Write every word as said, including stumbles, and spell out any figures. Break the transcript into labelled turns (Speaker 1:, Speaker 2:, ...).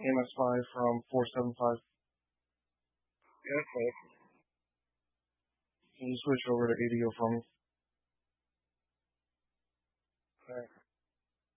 Speaker 1: M S five from four seven five.
Speaker 2: Yes, sir.
Speaker 1: Can you switch over to A D O for me?